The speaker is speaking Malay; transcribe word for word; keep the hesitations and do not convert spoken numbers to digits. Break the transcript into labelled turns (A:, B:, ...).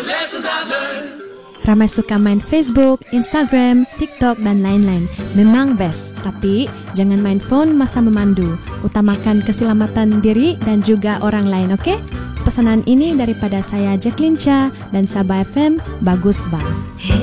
A: Ramai suka main Facebook, Instagram, TikTok dan lain-lain. Memang best, tapi jangan main phone masa memandu. Utamakan keselamatan diri dan juga orang lain, okey? Pesanan ini daripada saya Jacqueline Cha dan Sabah F M Bagus Bah.